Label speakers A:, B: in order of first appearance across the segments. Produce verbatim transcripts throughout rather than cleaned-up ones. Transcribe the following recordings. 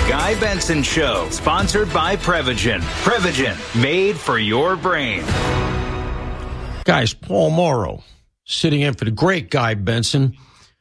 A: Guy Benson Show, sponsored by Prevagen. Prevagen, made for your brain.
B: Guys, Paul Morrow sitting in for the great Guy Benson.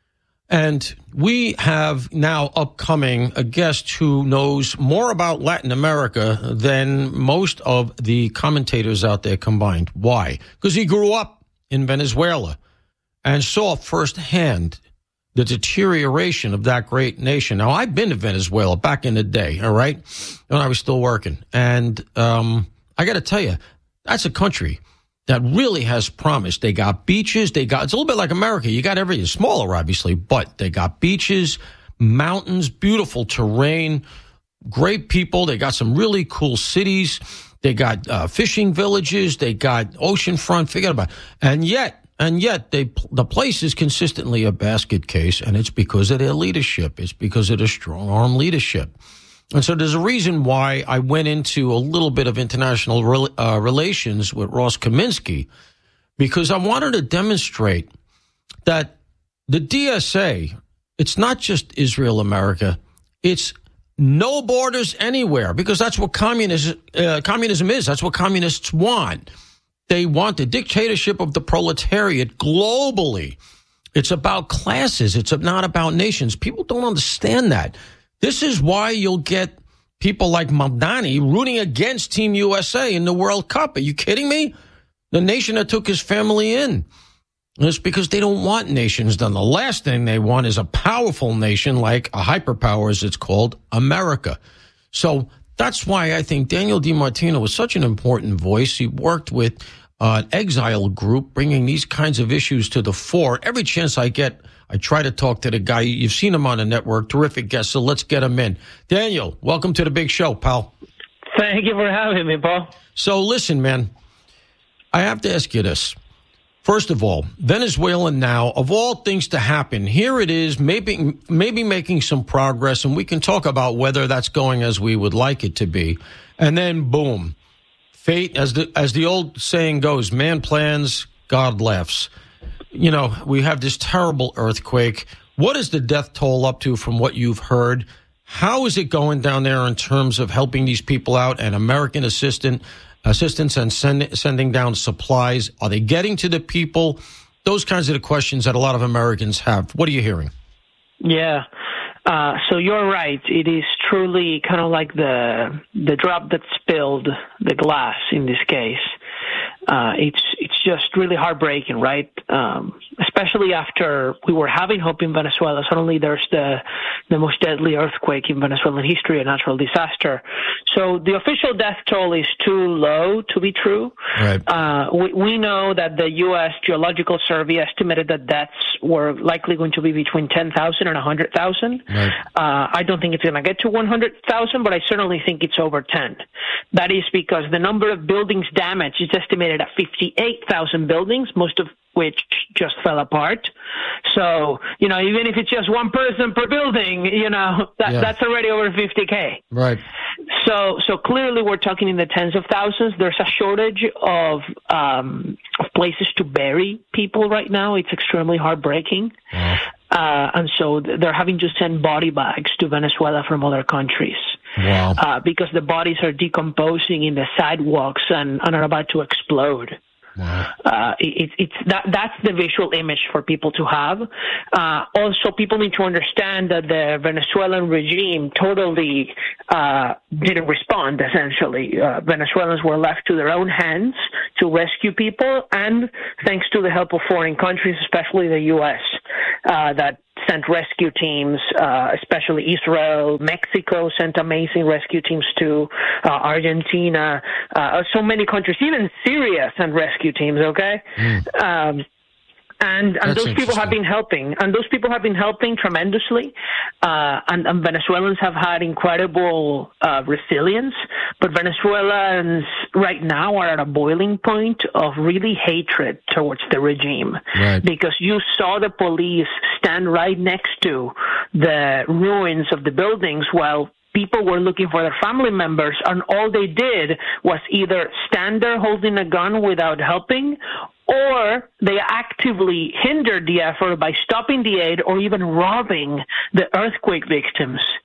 B: And we have now upcoming a guest who knows more about Latin America than most of the commentators out there combined. Why? Because he grew up in Venezuela and saw firsthand the deterioration of that great nation. Now, I've been to Venezuela back in the day, all right, when I was still working. And um, I got to tell you, that's a country that really has promise. They got beaches. They got, it's a little bit like America. You got everything, smaller, obviously, but they got beaches, mountains, beautiful terrain, great people. They got some really cool cities. They got uh, fishing villages. They got oceanfront. Forget about it. And yet, and yet, they the place is consistently a basket case, and it's because of their leadership. It's because of their strong-arm leadership. And so there's a reason why I went into a little bit of international re- uh, relations with Ross Kaminsky, because I wanted to demonstrate that the D S A, it's not just Israel, America, it's no borders anywhere, because that's what communism, uh, communism is. That's what communists want. They want the dictatorship of the proletariat globally. It's about classes. It's not about nations. People don't understand that. This is why you'll get people like Mamdani rooting against Team U S A in the World Cup. Are you kidding me? The nation that took his family in. And it's because they don't want nations done. The last thing they want is a powerful nation like a hyperpower, as it's called, America. So that's why I think Daniel DiMartino was such an important voice. He worked with uh, an exile group, bringing these kinds of issues to the fore. Every chance I get, I try to talk to the guy. You've seen him on the network. Terrific guest, so let's get him in. Daniel, welcome to the big show, pal.
C: Thank you for having me, Paul.
B: So listen, man, I have to ask you this. First of all, Venezuela now, of all things to happen, here it is, maybe maybe making some progress, and we can talk about whether that's going as we would like it to be. And then, boom, fate, as the as the old saying goes, man plans, God laughs. You know, we have this terrible earthquake. What is the death toll up to from what you've heard? How is it going down there in terms of helping these people out and American assistant assistance and send, sending down supplies? Are they getting to the people? Those kinds of the questions that a lot of Americans have. What are you hearing?
C: Yeah. Uh, so you're right. It is truly kind of like the the drop that spilled the glass in this case. Uh, it's it's just really heartbreaking, right? Um, especially after we were having hope in Venezuela. Suddenly there's the the most deadly earthquake in Venezuelan history, a natural disaster. So the official death toll is too low to be true.
B: Right.
C: Uh, we, we know that the U S Geological Survey estimated that deaths were likely going to be between ten thousand and one hundred thousand. Right. Uh, I don't think it's going to get to one hundred thousand, but I certainly think it's over ten. That is because the number of buildings damaged is estimated at fifty-eight thousand buildings, most of which just fell apart. So, you know, even if it's just one person per building, you know, that, yeah. that's already over fifty K.
B: Right.
C: So, so clearly we're talking in the tens of thousands. There's a shortage of, um, of places to bury people right now. It's extremely heartbreaking. Wow. Uh, and so they're having to send body bags to Venezuela from other countries.
B: Wow.
C: Uh, because the bodies are decomposing in the sidewalks and, and are about to explode.
B: Wow.
C: Uh, it, it's that that's the visual image for people to have. Uh, also, people need to understand that the Venezuelan regime totally uh, didn't respond. Essentially, uh, Venezuelans were left to their own hands to rescue people, and thanks to the help of foreign countries, especially the U S, uh, that sent rescue teams, uh, especially Israel. Mexico sent amazing rescue teams to uh, Argentina. Uh, so many countries, even Syria sent rescue teams, okay? Mm. Um, and and those people have been helping. And those people have been helping tremendously. Uh, and, and Venezuelans have had incredible uh, resilience. But Venezuelans right now are at a boiling point of really hatred towards the regime.
B: Right.
C: Because you saw the police stand right next to the ruins of the buildings while people were looking for their family members, and all they did was either stand there holding a gun without helping, or they actively hindered the effort by stopping the aid or even robbing the earthquake victims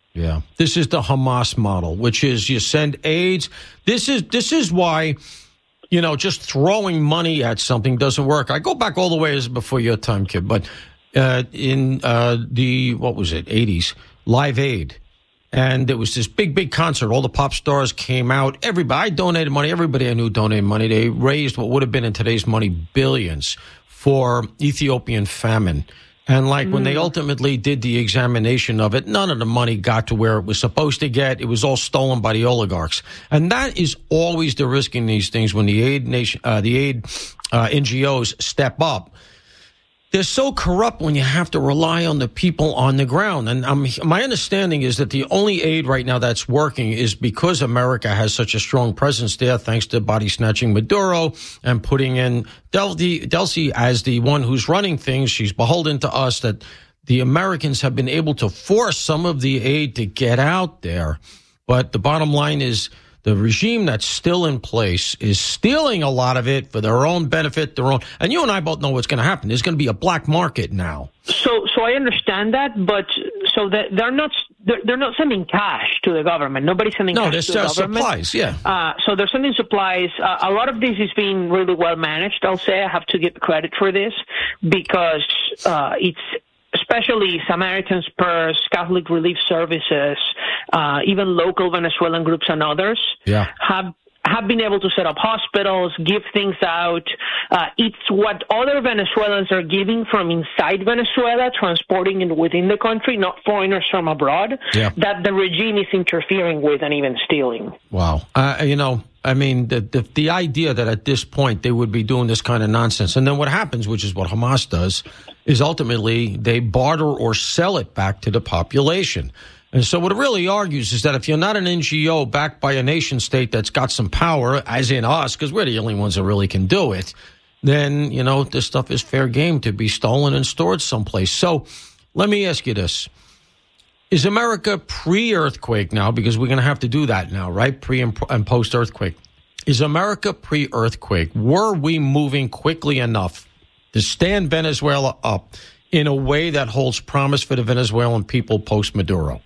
B: Yeah. This is the Hamas model, which is you send aids. This is this is why, you know, just throwing money at something doesn't work. I go back all the way as before your time, kid, but uh, in uh, the, what was it, eighties, Live Aid. And there was this big, big concert. All the pop stars came out. Everybody, I donated money. Everybody I knew donated money. They raised what would have been in today's money billions for Ethiopian famine. And like mm. when they ultimately did the examination of it, none of the money got to where it was supposed to get. It was all stolen by the oligarchs. And that is always the risk in these things when the aid nation, uh, the aid uh, N G Os step up. They're so corrupt when you have to rely on the people on the ground. And um, my understanding is that the only aid right now that's working is because America has such a strong presence there, thanks to body-snatching Maduro and putting in Delcy, Delcy as the one who's running things. She's beholden to us, that the Americans have been able to force some of the aid to get out there. But the bottom line is, the regime that's still in place is stealing a lot of it for their own benefit, their own. And you and I both know what's going to happen. There's going to be a black market now.
C: So, so I understand that, but so that they're not they're, they're not sending cash to the government. Nobody's sending
B: no,
C: cash to the
B: uh,
C: government.
B: supplies, yeah.
C: Uh, so they're sending supplies. Uh, a lot of this is being really well managed. I'll say I have to give credit for this because uh, it's. Especially Samaritan's Purse, Catholic Relief Services, uh, even local Venezuelan groups and others
B: yeah.
C: have have been able to set up hospitals, give things out. Uh, it's what other Venezuelans are giving from inside Venezuela, transporting it within the country, not foreigners from abroad,
B: yeah.
C: that the regime is interfering with and even stealing.
B: Wow. Uh, you know, I mean, the, the the idea that at this point they would be doing this kind of nonsense. And then what happens, which is what Hamas does, is ultimately they barter or sell it back to the population. And so what it really argues is that if you're not an N G O backed by a nation state that's got some power, as in us, because we're the only ones that really can do it, then, you know, this stuff is fair game to be stolen and stored someplace. So let me ask you this. Is America pre-earthquake now, because we're going to have to do that now, right? Pre and, and post-earthquake. Is America pre-earthquake? Were we moving quickly enough to stand Venezuela up in a way that holds promise for the Venezuelan people post-Maduro?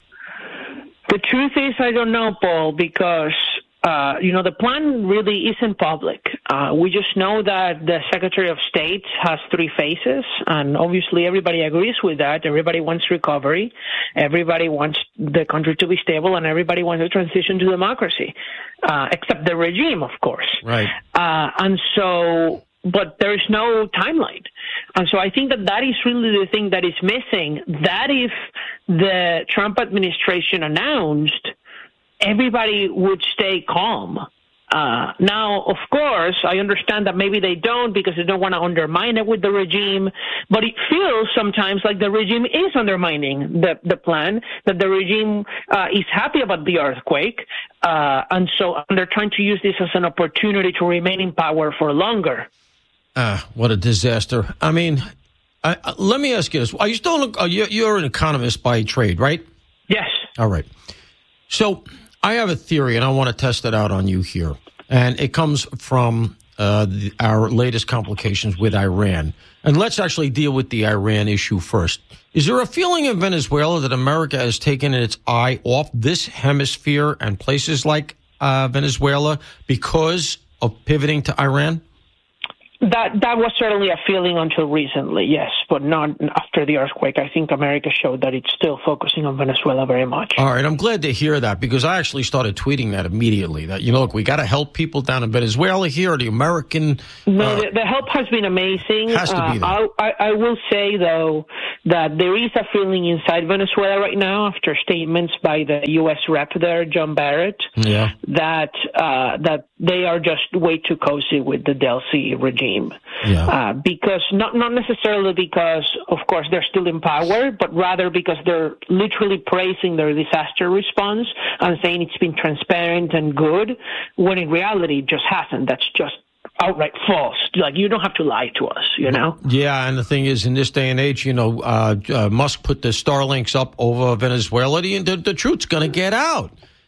C: The truth is, I don't know, Paul, because, uh, you know, the plan really isn't public. Uh, we just know that the Secretary of State has three phases, and obviously everybody agrees with that. Everybody wants recovery. Everybody wants the country to be stable, and everybody wants a transition to democracy, uh, except the regime, of course.
B: Right.
C: Uh, and so... But there is no timeline. And so I think that that is really the thing that is missing. That if the Trump administration announced, everybody would stay calm. Uh, now, of course, I understand that maybe they don't because they don't want to undermine it with the regime, but it feels sometimes like the regime is undermining the, the plan, that the regime uh, is happy about the earthquake, uh, and so they're trying to use this as an opportunity to remain in power for longer.
B: Ah, what a disaster. I mean, I, I, let me ask you this. Are you still, uh, you're, you're an economist by trade, right?
C: Yes.
B: All right. So I have a theory, and I want to test it out on you here. And it comes from uh, the, our latest complications with Iran. And let's actually deal with the Iran issue first. Is there a feeling in Venezuela that America has taken its eye off this hemisphere and places like uh, Venezuela because of pivoting to Iran?
C: That that was certainly a feeling until recently, yes, but not after the earthquake. I think America showed that it's still focusing on Venezuela very much.
B: All right, I'm glad to hear that because I actually started tweeting that immediately. That, you know, look, we got to help people down in Venezuela here. The American
C: no,
B: uh,
C: the, the help has been amazing.
B: Has to be there.
C: Uh, I, I, I will say though that there is a feeling inside Venezuela right now after statements by the U S rep there, John Barrett,
B: yeah.
C: that uh, that they are just way too cozy with the Delcy regime.
B: Yeah.
C: Uh, because not not necessarily because, of course, they're still in power, but rather because they're literally praising their disaster response and saying it's been transparent and good, when in reality it just hasn't. That's just outright false. Like, you don't have to lie to us, you know?
B: Yeah, and the thing is, in this day and age, you know, uh, uh, Musk put the Starlinks up over Venezuela. The, the, the truth's going to get out.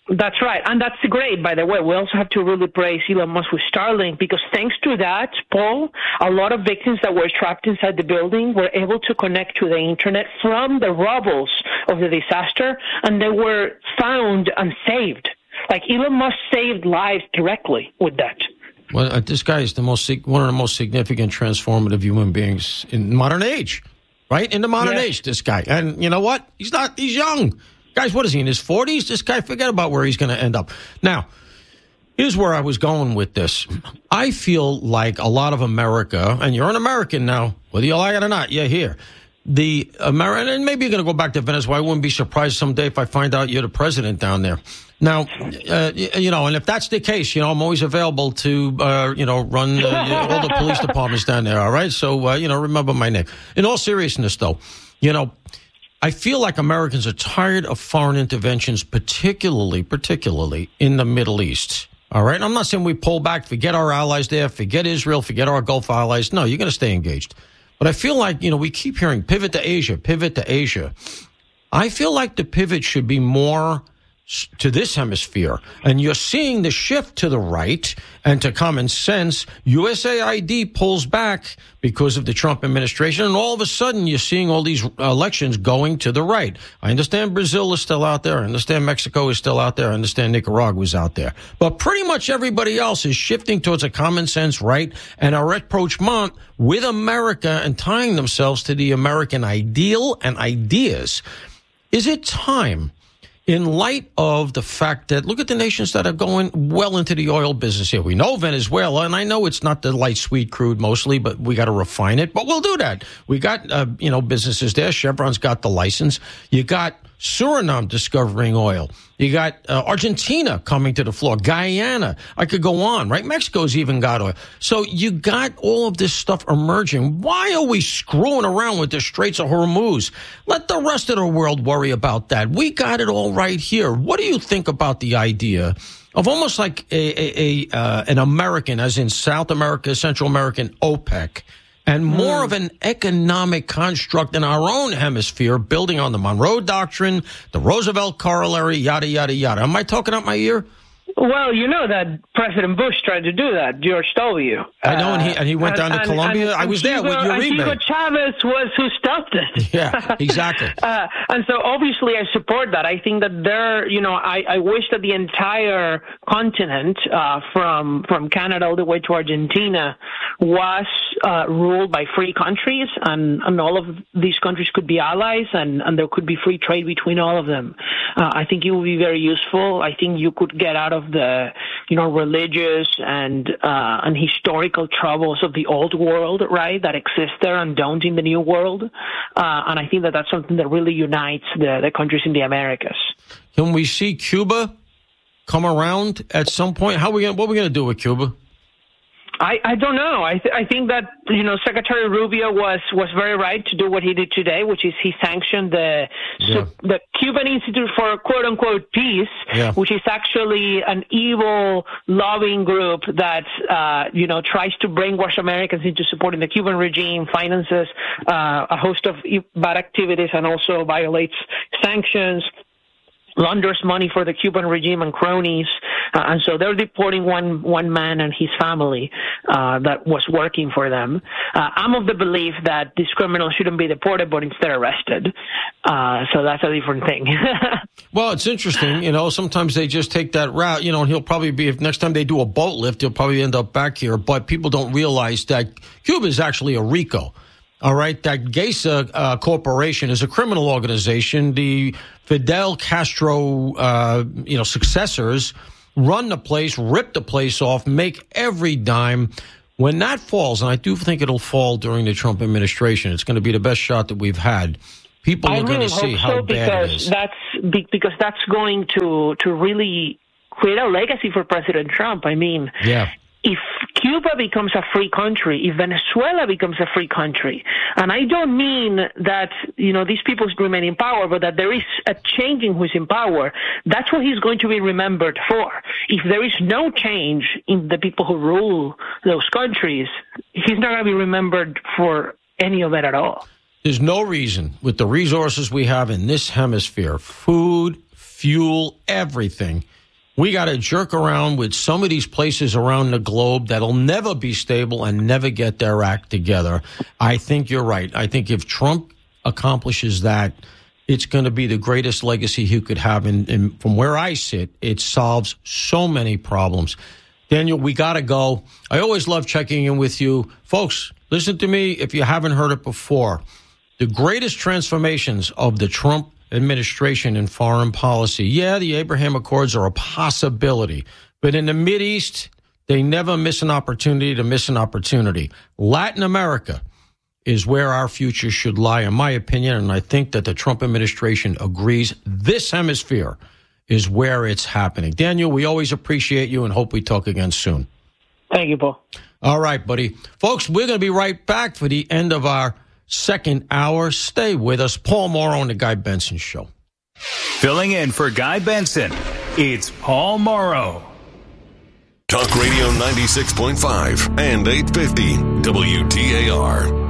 C: That's right. And that's great, by the way. We also have to really praise Elon Musk with Starlink, because thanks to that, Paul, a lot of victims that were trapped inside the building were able to connect to the internet from the rubbles of the disaster, and they were found and saved. Like, Elon Musk saved lives directly with that.
B: Well, uh, this guy is the most one of the most significant transformative human beings in modern age, right? In the modern
C: yeah.
B: age, this guy. And you know what? He's not, he's young. Guys, what is he, in his forties? This guy, forget about where he's going to end up. Now, here's where I was going with this. I feel like a lot of America, and you're an American now, whether you like it or not, you're here. The American, and maybe you're going to go back to Venezuela. I wouldn't be surprised someday if I find out you're the president down there. Now, uh, you know, and if that's the case, you know, I'm always available to, uh, you know, run uh, all the police departments down there, all right? So, uh, you know, remember my name. In all seriousness, though, you know, I feel like Americans are tired of foreign interventions, particularly, particularly in the Middle East, all right? I'm not saying we pull back, forget our allies there, forget Israel, forget our Gulf allies. No, you're going to stay engaged. But I feel like, you know, we keep hearing pivot to Asia, pivot to Asia. I feel like the pivot should be more to this hemisphere. And you're seeing the shift to the right and to common sense. U S A I D pulls back because of the Trump administration. And all of a sudden, you're seeing all these elections going to the right. I understand Brazil is still out there. I understand Mexico is still out there. I understand Nicaragua is out there. But pretty much everybody else is shifting towards a common sense right and a rapprochement with America and tying themselves to the American ideal and ideas. Is it time, in light of the fact that, look at the nations that are going well into the oil business here. We know Venezuela, and I know it's not the light, sweet crude mostly, but we got to refine it. But we'll do that. We got, uh, you know, businesses there. Chevron's got the license. You got Suriname discovering oil. You got uh, Argentina coming to the floor. Guyana. I could go on, right? Mexico's even got oil. So you got all of this stuff emerging. Why are we screwing around with the Straits of Hormuz? Let the rest of the world worry about that. We got it all right here. What do you think about the idea of almost like a, a, a uh, an American, as in South America, Central American OPEC, and more mm. of an economic construct in our own hemisphere, building on the Monroe Doctrine, the Roosevelt Corollary, yada, yada, yada. Am I talking out my ear?
C: Well, you know that President Bush tried to do that, George W.
B: I know, and he and he went
C: uh,
B: down to
C: and,
B: Colombia.
C: And,
B: I was there
C: Hugo,
B: with Uribe.
C: And Hugo Chavez was who stopped it.
B: Yeah, exactly.
C: uh, and so obviously I support that. I think that there, you know, I, I wish that the entire continent, uh, from from Canada all the way to Argentina, was uh, ruled by free countries, and, and all of these countries could be allies, and, and there could be free trade between all of them. Uh, I think it would be very useful. I think you could get out of the, you know, religious and uh, and historical troubles of the old world, right, that exist there and don't in the new world. Uh, and I think that that's something that really unites the, the countries in the Americas.
B: Can we see Cuba come around at some point? How are we gonna, what are we going to do with Cuba?
C: I, I don't know. I th- I think that, you know, Secretary Rubio was, was very right to do what he did today, which is he sanctioned the yeah. so the Cuban Institute for quote unquote peace, yeah. which is actually an evil lobbying group that uh, you know tries to brainwash Americans into supporting the Cuban regime, finances uh, a host of bad activities, and also violates sanctions, launders money for the Cuban regime and cronies, uh, and so they're deporting one one man and his family uh, that was working for them. Uh, I'm of the belief that these criminals shouldn't be deported, but instead arrested. Uh, so that's a different thing.
B: Well, it's interesting, you know. Sometimes they just take that route, you know. And he'll probably be, if next time they do a boat lift, he'll probably end up back here. But people don't realize that Cuba is actually a RICO. All right, that Gesa uh, Corporation is a criminal organization. The Fidel Castro, uh, you know, successors run the place, rip the place off, make every dime. When that falls, and I do think it'll fall during the Trump administration, it's going to be the best shot that we've had. People
C: I
B: are
C: really
B: going to see
C: hope
B: how
C: so,
B: bad it is.
C: That's because that's going to to really create a legacy for President Trump. I mean,
B: yeah.
C: If Cuba becomes a free country, if Venezuela becomes a free country, and I don't mean that, you know, these people remain in power, but that there is a change in who's in power, that's what he's going to be remembered for. If there is no change in the people who rule those countries, he's not going to be remembered for any of it at all.
B: There's no reason, with the resources we have in this hemisphere, food, fuel, everything, We got to jerk around with some of these places around the globe that'll never be stable and never get their act together. I think you're right. I think if Trump accomplishes that, it's going to be the greatest legacy he could have. And, and from where I sit, it solves so many problems. Daniel, we got to go. I always love checking in with you. Folks, listen to me if you haven't heard it before. The greatest transformations of the Trump administration in foreign policy. Yeah, the Abraham Accords are a possibility, but in the Mideast, they never miss an opportunity to miss an opportunity. Latin America is where our future should lie, in my opinion, and I think that the Trump administration agrees. This hemisphere is where it's happening. Daniel, we always appreciate you and hope we talk again soon.
C: Thank you, Paul.
B: All right, buddy. Folks, we're going to be right back for the end of our second hour. Stay with us. Paul Morrow on the Guy Benson Show.
A: Filling in for Guy Benson, it's Paul Morrow.
D: Talk Radio ninety-six point five and eight fifty W T A R.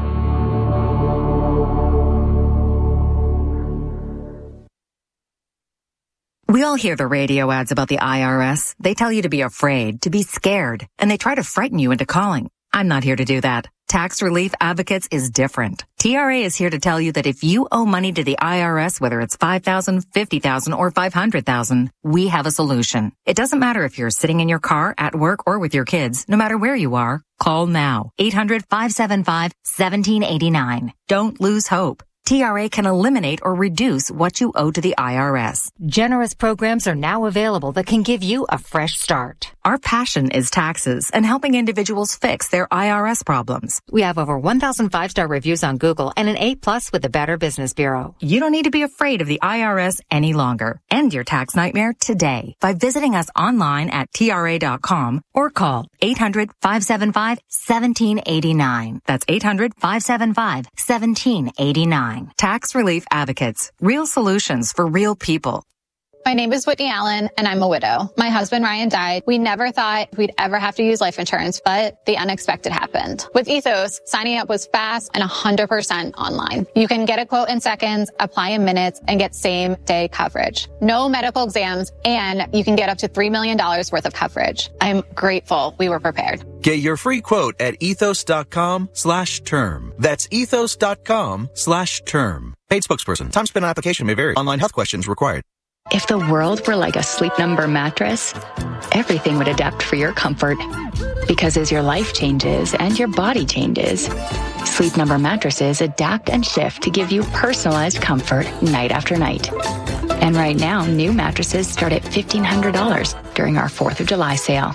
E: We all hear the radio ads about the I R S. They tell you to be afraid, to be scared, and they try to frighten you into calling. I'm not here to do that. Tax Relief Advocates is different. T R A is here to tell you that if you owe money to the I R S, whether it's five thousand dollars, fifty thousand dollars, or five hundred thousand dollars, we have a solution. It doesn't matter if you're sitting in your car, at work, or with your kids. No matter where you are, call now. eight hundred, five seven five, one seven eight nine. Don't lose hope. T R A can eliminate or reduce what you owe to the I R S.
F: Generous programs are now available that can give you a fresh start.
E: Our passion is taxes and helping individuals fix their I R S problems.
F: We have over one thousand five-star reviews on Google and an A plus with the Better Business Bureau.
E: You don't need to be afraid of the I R S any longer. End your tax nightmare today by visiting us online at T R A dot com or call eight hundred, five seven five, one seven eight nine. That's eight hundred, five seven five, one seven eight nine. Tax Relief Advocates. Real solutions for real people.
G: My name is Whitney Allen, and I'm a widow. My husband, Ryan, died. We never thought we'd ever have to use life insurance, but the unexpected happened. With Ethos, signing up was fast and one hundred percent online. You can get a quote in seconds, apply in minutes, and get same-day coverage. No medical exams, and you can get up to three million dollars worth of coverage. I'm grateful we were prepared.
H: Get your free quote at ethos.com slash term. That's ethos.com slash term. Paid spokesperson. Time spent on application may vary. Online health questions required.
I: If the world were like a Sleep Number mattress, everything would adapt for your comfort. Because as your life changes and your body changes, Sleep Number mattresses adapt and shift to give you personalized comfort night after night. And right now, new mattresses start at fifteen hundred dollars during our fourth of July sale.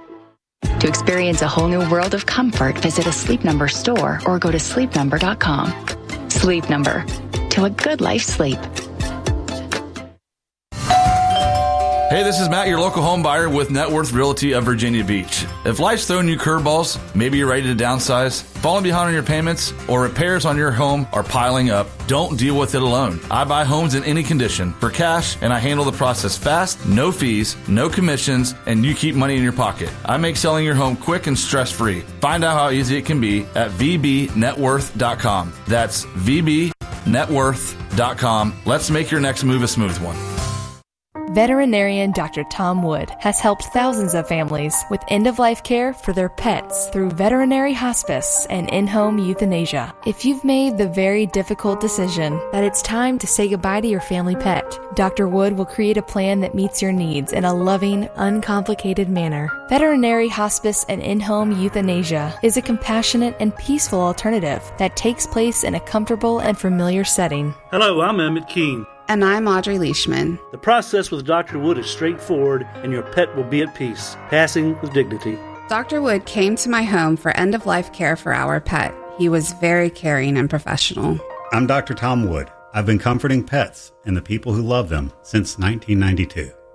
I: To experience a whole new world of comfort, visit a Sleep Number store or go to sleep number dot com. Sleep Number. To a good life sleep.
J: Hey, this is Matt, your local home buyer with Net Worth Realty of Virginia Beach. If life's throwing you curveballs, maybe you're ready to downsize, falling behind on your payments, or repairs on your home are piling up, don't deal with it alone. I buy homes in any condition for cash, and I handle the process fast, no fees, no commissions, and you keep money in your pocket. I make selling your home quick and stress-free. Find out how easy it can be at v b net worth dot com. That's v b net worth dot com. Let's make your next move a smooth one.
K: Veterinarian Doctor Tom Wood has helped thousands of families with end-of-life care for their pets through veterinary hospice and in-home euthanasia. If you've made the very difficult decision that it's time to say goodbye to your family pet, Doctor Wood will create a plan that meets your needs in a loving, uncomplicated manner. Veterinary hospice and in-home euthanasia is a compassionate and peaceful alternative that takes place in a comfortable and familiar setting.
L: Hello, I'm Emmett Keene.
M: And I'm Audrey Leishman.
L: The process with Doctor Wood is straightforward, and your pet will be at peace, passing with dignity.
M: Doctor Wood came to my home for end-of-life care for our pet. He was very caring and professional.
N: I'm Doctor Tom Wood. I've been comforting pets and the people who love them since nineteen ninety-two.